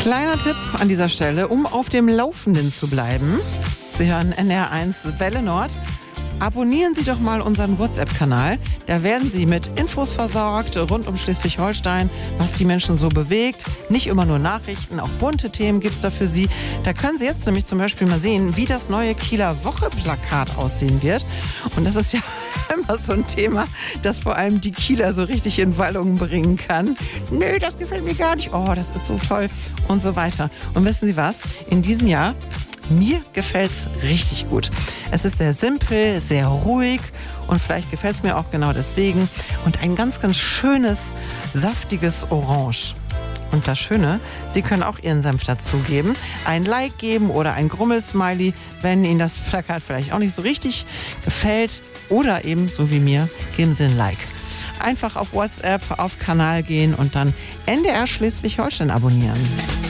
Kleiner Tipp an dieser Stelle, um auf dem Laufenden zu bleiben. Sie hören NR1 Welle Nord. Abonnieren Sie doch mal unseren WhatsApp-Kanal. Da werden Sie mit Infos versorgt rund um Schleswig-Holstein, was die Menschen so bewegt. Nicht immer nur Nachrichten, auch bunte Themen gibt es da für Sie. Da können Sie jetzt nämlich zum Beispiel mal sehen, wie das neue Kieler Woche-Plakat aussehen wird. Und das ist ja immer so ein Thema, das vor allem die Kieler so richtig in Wallung bringen kann. Nö, das gefällt mir gar nicht. Oh, das ist so toll und so weiter. Und wissen Sie was? In diesem Jahr mir gefällt's richtig gut. Es ist sehr simpel, sehr ruhig und vielleicht gefällt es mir auch genau deswegen. Und ein ganz, ganz schönes, saftiges Orange. Und das Schöne, Sie können auch Ihren Senf dazugeben, ein Like geben oder ein Grummelsmiley, wenn Ihnen das Plakat vielleicht auch nicht so richtig gefällt. Oder eben, so wie mir, geben Sie ein Like. Einfach auf WhatsApp, auf Kanal gehen und dann NDR Schleswig-Holstein abonnieren.